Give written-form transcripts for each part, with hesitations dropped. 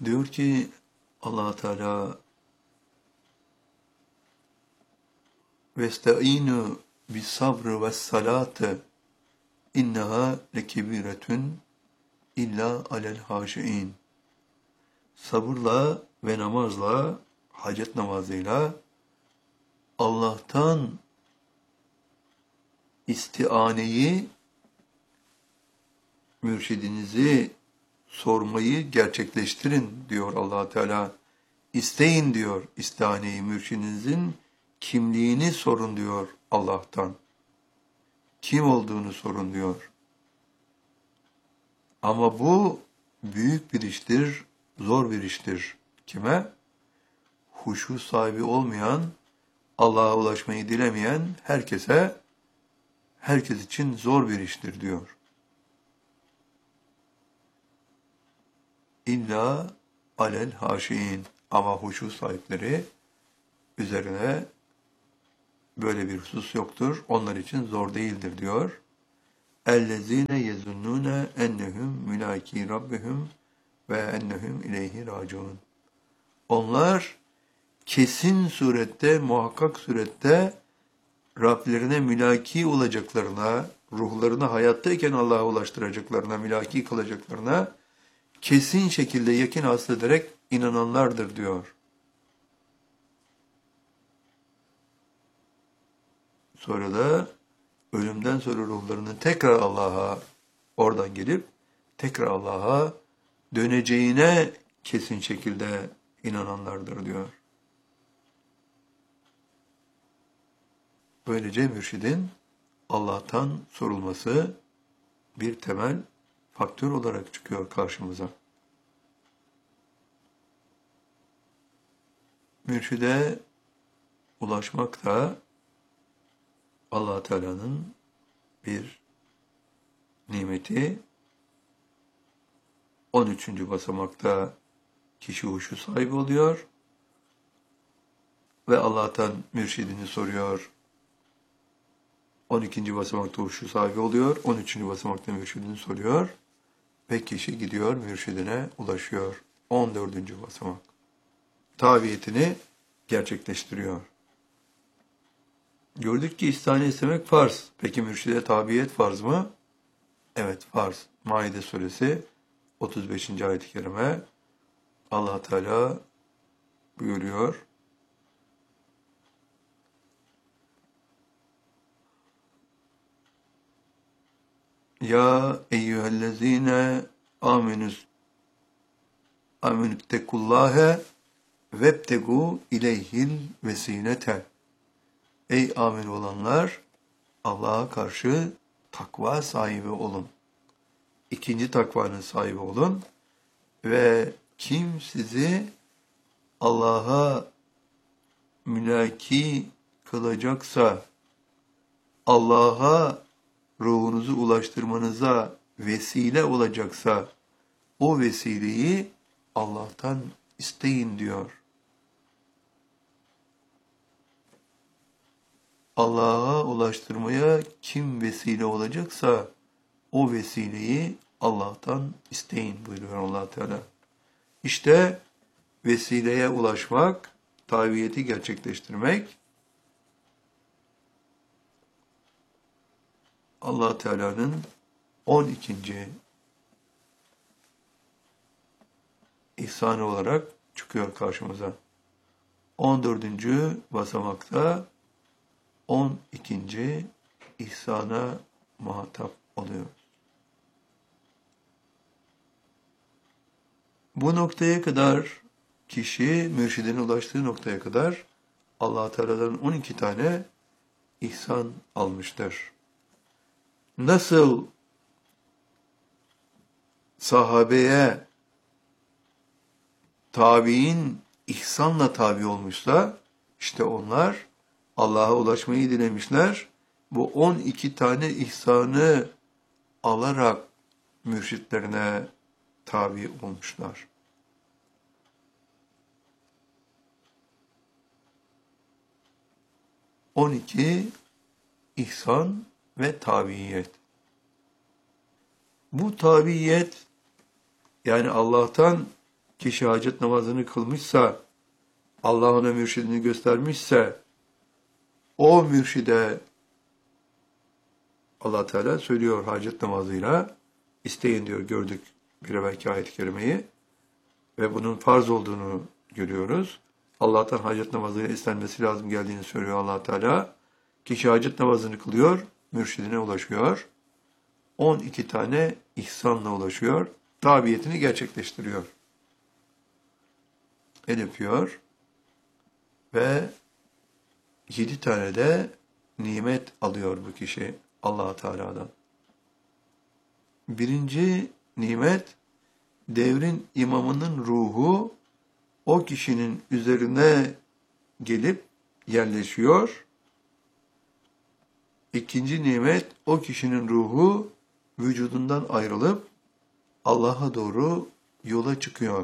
Diyor ki Allah Teala vestaînû bis sabr ve salâte inneha lekebiretun illa alel haşiin. Sabırla ve namazla, hacet namazıyla Allah'tan istianeyi, mürşidinizi sormayı gerçekleştirin diyor Allah Teala. İsteyin diyor istianeyi, mürşidinizin kimliğini sorun diyor Allah'tan. Kim olduğunu sorun diyor. Ama bu büyük bir iştir, zor bir iştir. Kime? Huşu sahibi olmayan, Allah'a ulaşmayı dilemeyen herkes için zor bir iştir diyor. İlla alel haşiin, ama huşu sahipleri üzerine böyle bir husus yoktur. Onlar için zor değildir diyor. اَلَّذ۪ينَ يَزُنُّونَ اَنَّهُمْ مُلَاك۪ي رَبِّهُمْ وَاَنَّهُمْ اِلَيْهِ رَاجِعُونَ. Onlar kesin surette, muhakkak surette Rablerine mülaki olacaklarına, ruhlarını hayattayken Allah'a ulaştıracaklarına, mülaki kılacaklarına kesin şekilde yakin hasıl ederek inananlardır diyor. Sonra da ölümden sonra ruhlarının tekrar Allah'a, oradan gelip tekrar Allah'a döneceğine kesin şekilde inananlardır diyor. Böylece mürşidin Allah'tan sorulması bir temel faktör olarak çıkıyor karşımıza. Mürşide ulaşmak da Allah Teala'nın bir nimeti. 13. basamakta kişi huşu sahibi oluyor ve Allah'tan mürşidini soruyor. 12. basamakta huşu sahibi oluyor. 13. basamakta mürşidini soruyor ve kişi gidiyor mürşidine ulaşıyor. 14. basamak. Tabiyetini gerçekleştiriyor. Gördük ki istihane istemek farz. Peki mürşide tabiyet farz mı? Evet, farz. Maide suresi 35. ayet-i kerime Allah Teala buyuruyor. Ya eyyühellezine amenüttekullâhe vebtegu ileyhil vesilete. Ey amin olanlar, Allah'a karşı takva sahibi olun. İkinci takvanın sahibi olun ve kim sizi Allah'a mülaki kılacaksa, Allah'a ruhunuzu ulaştırmanıza vesile olacaksa, o vesileyi Allah'tan isteyin diyor. Allah'a ulaştırmaya kim vesile olacaksa, o vesileyi Allah'tan isteyin buyuruyor Allah Teala. İşte vesileye ulaşmak, tabiyeti gerçekleştirmek, Allah Teala'nın 12. ihsanı olarak çıkıyor karşımıza. 14. basamakta 12. ihsana muhatap oluyoruz. Bu noktaya kadar kişi mürşidine ulaştığı noktaya kadar Allah Teala'dan 12 tane ihsan almıştır. Nasıl sahabeye tabi'in ihsanla tabi olmuşsa, işte onlar Allah'a ulaşmayı dilemişler. Bu 12 tane ihsanı alarak mürşitlerine tabi olmuşlar. "12 ihsan ve tabiyet." Bu tabiyet, yani Allah'tan Kişi hacet namazını kılmışsa, Allah ona mürşidini göstermişse, o mürşide Allah Teala söylüyor hacet namazıyla, isteyin diyor, gördük bir evvelki ayet-i kerimeyi ve bunun farz olduğunu görüyoruz. Allah'tan hacet namazıyla istenmesi lazım geldiğini söylüyor Allah Teala. Kişi hacet namazını kılıyor, mürşidine ulaşıyor. 12 tane ihsanla ulaşıyor, tabiyetini gerçekleştiriyor. El öpüyor ve 7 tane de nimet alıyor bu kişi Allah Teala'dan. Birinci nimet, devrin imamının ruhu o kişinin üzerine gelip yerleşiyor. İkinci nimet, o kişinin ruhu vücudundan ayrılıp Allah'a doğru yola çıkıyor.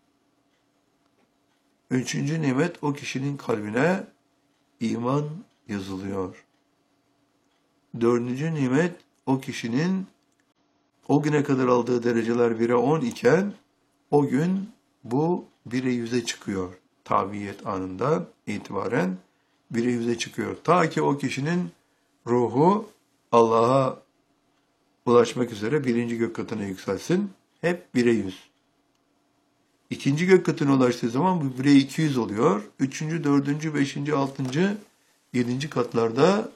Üçüncü nimet, o kişinin kalbine iman yazılıyor. Dördüncü nimet, o kişinin o güne kadar aldığı dereceler 1'e 10 iken o gün bu 1'e 100'e çıkıyor. Tabiyet anından itibaren 1'e 100'e çıkıyor. Ta ki o kişinin ruhu Allah'a ulaşmak üzere 1. gök katına yükselsin. Hep 1'e 100. 2. gök katına ulaştığı zaman bu 1'e 200 oluyor. 3., 4., 5., 6., 7. katlarda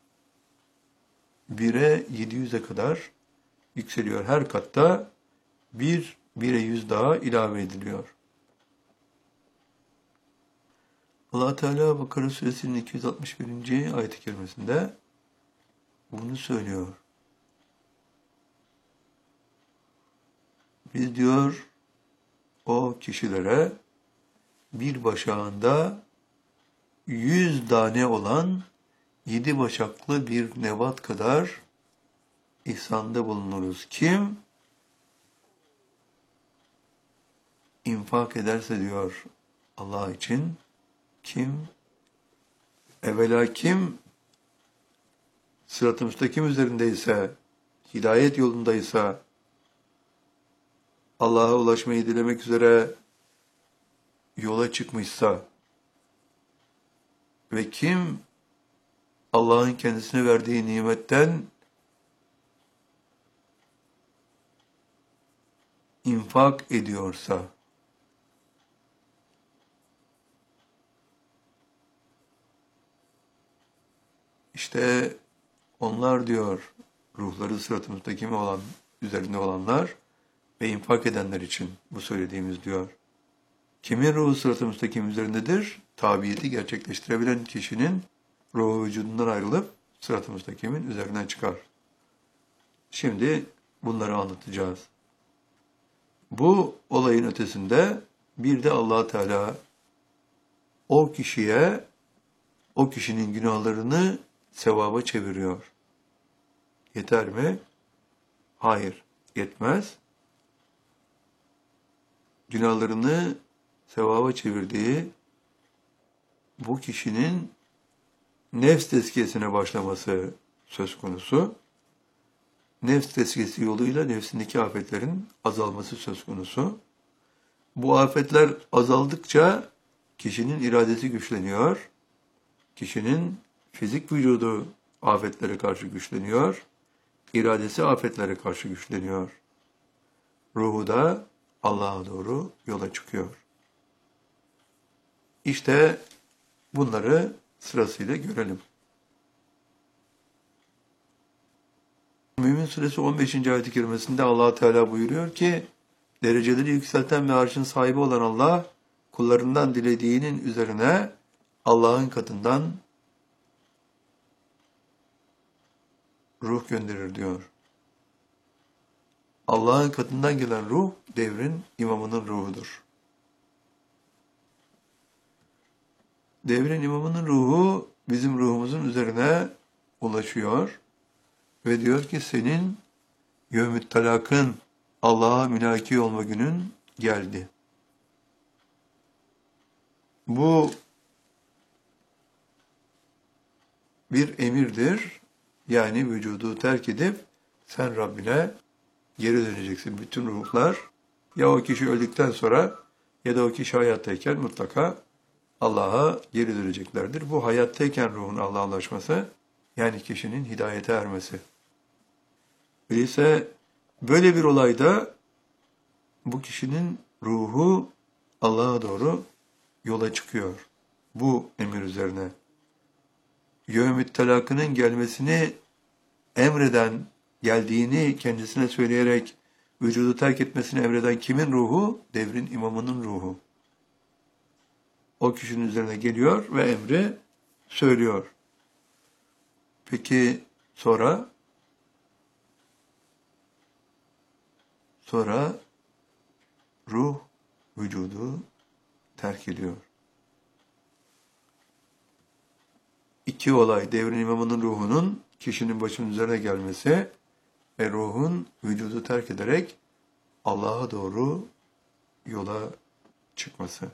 1'e 700'e kadar yükseliyor. Her katta 1'e 100 daha ilave ediliyor. Allah Teala Bakara Suresinin 261. ayet-i kerimesinde bunu söylüyor. Biz diyor o kişilere bir başağında 100 tane olan 7 başaklı bir nebat kadar ihsanda bulunuruz. Kim infak ederse diyor Allah için, kim evvela kim sırat-ı müstakim üzerindeyse, hidayet yolundaysa, Allah'a ulaşmayı dilemek üzere yola çıkmışsa ve kim Allah'ın kendisine verdiği nimetten infak ediyorsa, işte onlar diyor, ruhları sırat-ı müstakime olan, üzerinde olanlar ve infak edenler için bu söylediğimiz diyor. Kimin ruhu sırat-ı müstakim üzerindedir? Tabiyeti gerçekleştirebilen kişinin ruhu vücudundan ayrılıp sırat-ı müstakimin üzerinden çıkar. Şimdi bunları anlatacağız. Bu olayın ötesinde bir de Allah Teala o kişiye, o kişinin günahlarını sevaba çeviriyor. Yeter mi? Hayır, yetmez. Günahlarını sevaba çevirdiği bu kişinin nefs tezkiyesine başlaması söz konusu. Nefs tezkiyesi yoluyla nefsindeki afetlerin azalması söz konusu. Bu afetler azaldıkça kişinin iradesi güçleniyor. Kişinin fizik vücudu afetlere karşı güçleniyor. İradesi afetlere karşı güçleniyor. Ruhu da Allah'a doğru yola çıkıyor. İşte bunları sırasıyla görelim. Mümin Suresi 15. ayet-i kerimesinde Allah Teala buyuruyor ki, dereceleri yükselten ve arşın sahibi olan Allah, kullarından dilediğinin üzerine Allah'ın katından ruh gönderir diyor. Allah'ın katından gelen ruh, devrin imamının ruhudur. Devrin imamının ruhu bizim ruhumuzun üzerine ulaşıyor ve diyor ki senin yevmü't talakın, Allah'a mülaki olma günün geldi. Bu bir emirdir. Yani vücudu terk edip sen Rabbine geri döneceksin. Bütün ruhlar ya o kişi öldükten sonra ya da o kişi hayattayken mutlaka Allah'a geri döneceklerdir. Bu hayattayken ruhun Allah'a ulaşması, yani kişinin hidayete ermesi. Öyleyse böyle bir olayda bu kişinin ruhu Allah'a doğru yola çıkıyor. Bu emir üzerine. Yevm-i telakının gelmesini emreden, geldiğini kendisine söyleyerek vücudu terk etmesini emreden kimin ruhu? Devrin imamının ruhu. O kişinin üzerine geliyor ve emri söylüyor. Peki sonra ruh vücudu terk ediyor. İki olay, devrin imamının ruhunun kişinin başının üzerine gelmesi ve ruhun vücudu terk ederek Allah'a doğru yola çıkması.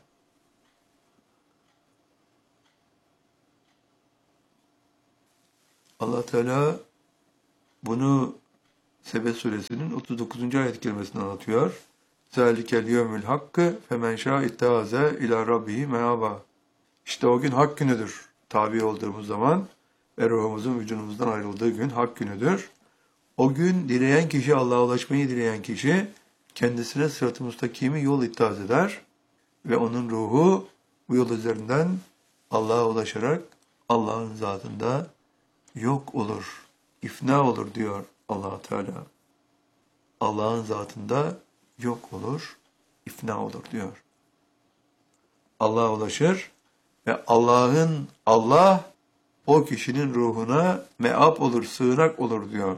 Allah Teala bunu Sebe suresinin 39. ayet kelimesini anlatıyor. Zalikel yevmül hakkı femen şâ ittehâze ilâ rabbihi meâbâ. İşte o gün hak günüdür. Tabi olduğumuz zaman ve ruhumuzun vücudumuzdan ayrıldığı gün hak günüdür. O gün dileyen kişi, Allah'a ulaşmayı dileyen kişi kendisine sırat-ı müstakimi yol ittihaz eder ve onun ruhu bu yol üzerinden Allah'a ulaşarak Allah'ın zatında yok olur, ifna olur diyor Allah Teala. Allah'ın zatında yok olur, ifna olur diyor. Allah'a ulaşır ve Allah o kişinin ruhuna meap olur, sığınak olur diyor.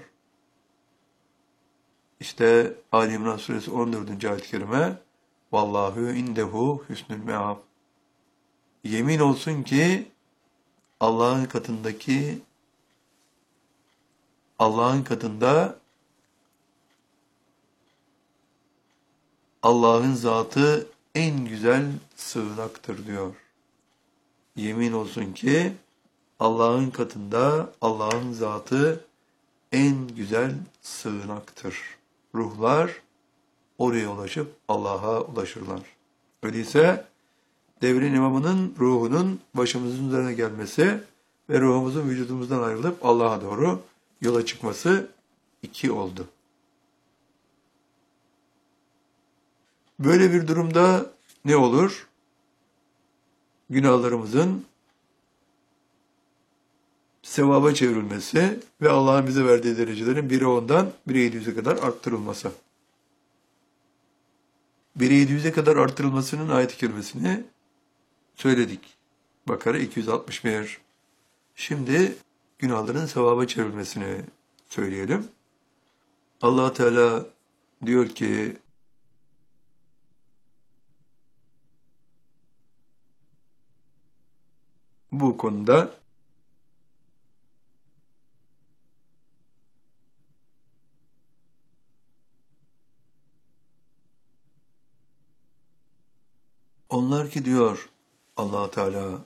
İşte Ali İmran suresi 14. ayet-i kerime Vallahu indehu hüsnül meab. Yemin olsun ki Allah'ın katında Allah'ın zatı en güzel sığınaktır diyor. Yemin olsun ki Allah'ın katında Allah'ın zatı en güzel sığınaktır. Ruhlar oraya ulaşıp Allah'a ulaşırlar. Öyleyse devrin imamının ruhunun başımızın üzerine gelmesi ve ruhumuzun vücudumuzdan ayrılıp Allah'a doğru yola çıkması 2 oldu. Böyle bir durumda ne olur? Günahlarımızın sevaba çevrilmesi ve Allah'ın bize verdiği derecelerin biri 10'dan biri 700'e kadar arttırılması. Biri 700'e kadar arttırılmasının ayet-i kerimesini söyledik. Bakara 261. Şimdi günahların sevaba çevrilmesini söyleyelim. Allah Teala diyor ki bu konuda onlar ki diyor Allah Teala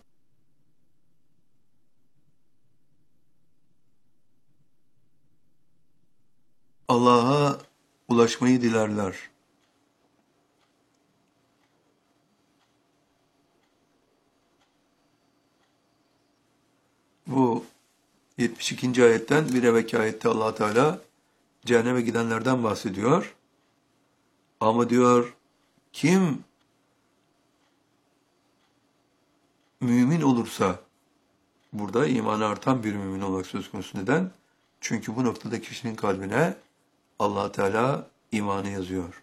Allah'a ulaşmayı dilerler. Bu 72. ayetten bir evvelki ayette Allah Teala cehenneme gidenlerden bahsediyor. Ama diyor kim mümin olursa, burada imanı artan bir mümin olmak söz konusu. Neden? Çünkü bu noktada kişinin kalbine Allah Teala imanı yazıyor.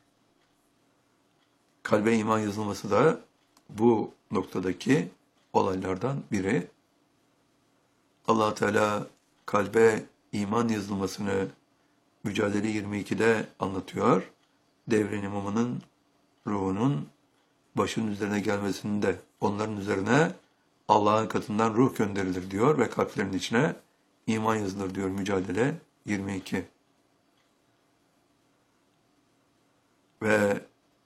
Kalbe iman yazılması da bu noktadaki olaylardan biri. Allah Teala kalbe iman yazılmasını Mücadele 22'de anlatıyor. Devrin imamının ruhunun başının üzerine gelmesinde onların üzerine Allah'ın katından ruh gönderilir diyor ve kalplerin içine iman yazılır diyor Mücadele 22. Ve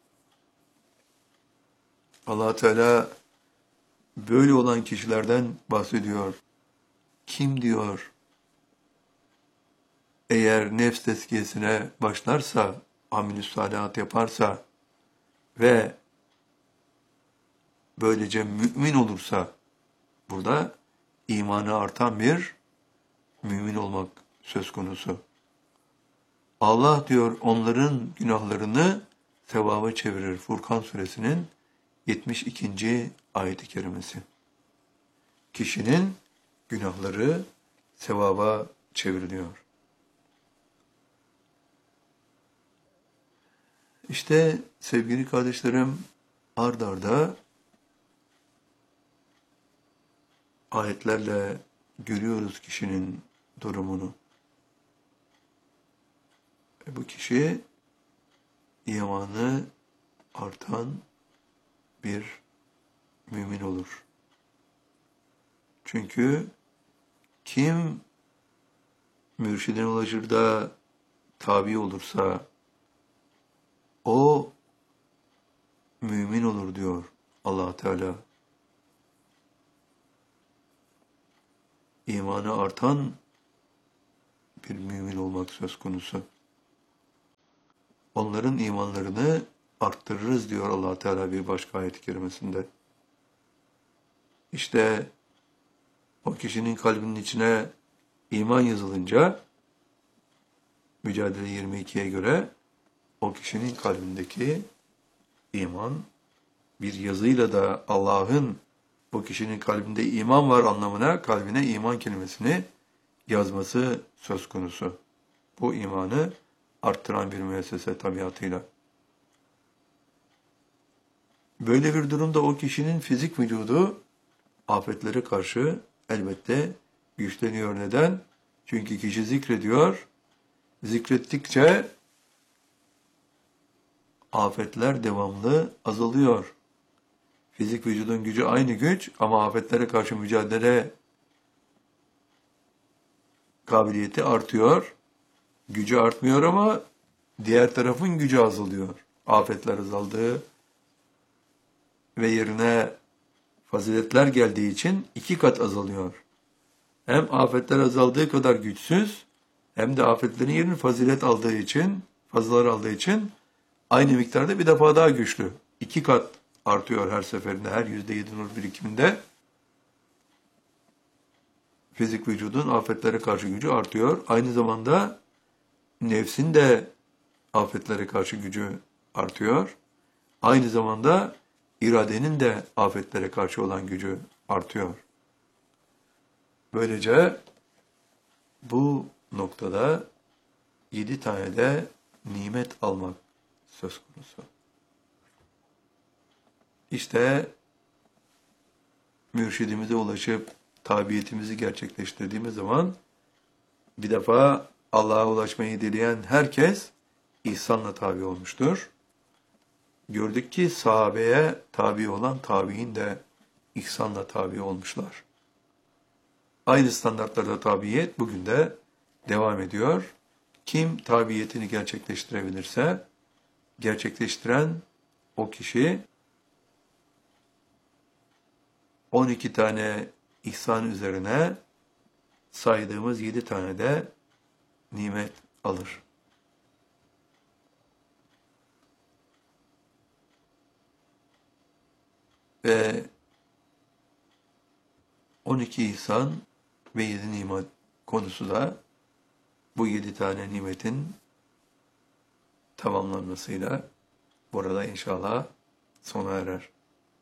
Allah Teala böyle olan kişilerden bahsediyor. Kim diyor eğer nefs tezkiyesine başlarsa, amel-i salihat yaparsa ve böylece mümin olursa, burada imanı artan bir mümin olmak söz konusu. Allah diyor onların günahlarını sevaba çevirir. Furkan suresinin 72. ayet-i kerimesi. Kişinin günahları sevaba çevriliyor. İşte sevgili kardeşlerim, ard arda ayetlerle görüyoruz kişinin durumunu. Bu kişi imanı artan bir mümin olur. Çünkü kim mürşidine ulaşır da tabi olursa o mümin olur diyor Allah Teala. İmanı artan bir mümin olmak söz konusu. Onların imanlarını arttırırız diyor Allah Teala bir başka ayet-i kerimesinde. İşte o kişinin kalbinin içine iman yazılınca, Mücadele 22'ye göre o kişinin kalbindeki iman bir yazıyla da Allah'ın bu kişinin kalbinde iman var anlamına kalbine iman kelimesini yazması söz konusu. Bu imanı arttıran bir müessese tabiatıyla. Böyle bir durumda o kişinin fizik vücudu afetlere karşı elbette güçleniyor. Neden? Çünkü kişi zikrediyor. Zikrettikçe afetler devamlı azalıyor. Fizik vücudun gücü aynı güç ama afetlere karşı mücadele kabiliyeti artıyor. Gücü artmıyor ama diğer tarafın gücü azalıyor. Afetler azaldığı ve yerine faziletler geldiği için 2 kat azalıyor. Hem afetler azaldığı kadar güçsüz, hem de afetlerin yerini fazilet aldığı için, fazlalar aldığı için aynı miktarda bir defa daha güçlü. 2 kat artıyor her seferinde, her %7 nur birikiminde. Fizik vücudun afetlere karşı gücü artıyor. Aynı zamanda nefsin de afetlere karşı gücü artıyor. Aynı zamanda iradenin de afetlere karşı olan gücü artıyor. Böylece bu noktada 7 tane de nimet almak söz konusu. İşte mürşidimize ulaşıp tabiyetimizi gerçekleştirdiğimiz zaman bir defa Allah'a ulaşmayı dileyen herkes ihsanla tabi olmuştur. Gördük ki sahabeye tabi olan tabi'in de ihsanla tabi olmuşlar. Aynı standartlarda tabiyet bugün de devam ediyor. Kim tabiyetini gerçekleştirebilirse, gerçekleştiren o kişi 12 tane ihsan üzerine saydığımız 7 tane de nimet alır. Ve 12 ihsan ve 7 nimet konusu da bu 7 tane nimetin tamamlanmasıyla burada inşallah sona erer.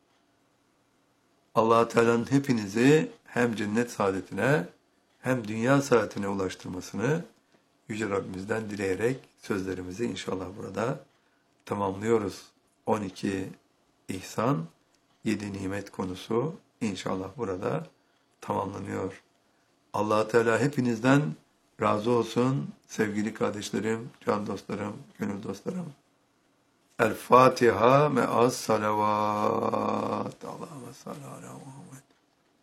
Allah-u Teala'nın hepinizi hem cennet saadetine hem dünya saadetine ulaştırmasını Yüce Rabbimizden dileyerek sözlerimizi inşallah burada tamamlıyoruz. 12 ihsan, 7 nimet konusu inşallah burada tamamlanıyor. Allah-u Teala hepinizden razı olsun sevgili kardeşlerim, can dostlarım, gönül dostlarım. El Fatiha me'as salavat. Allahümme salli ala Muhammed.